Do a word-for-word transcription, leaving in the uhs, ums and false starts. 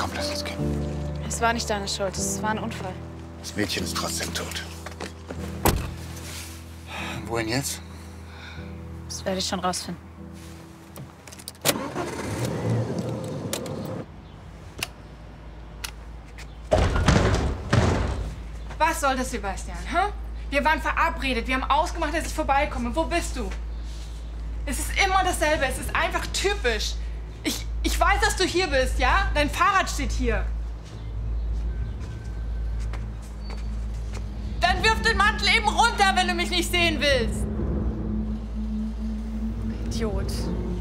Komm, lass uns gehen. Es war nicht deine Schuld, es war ein Unfall. Das Mädchen ist trotzdem tot. Wohin jetzt? Das werde ich schon rausfinden. Was soll das, Sebastian? Hä? Wir waren verabredet, wir haben ausgemacht, dass ich vorbeikomme. Wo bist du? Es ist immer dasselbe, es ist einfach typisch. Ich, ich weiß, dass du hier bist, ja? Dein Fahrrad steht hier. Dann wirf den Mantel eben runter, wenn du mich nicht sehen willst. Idiot.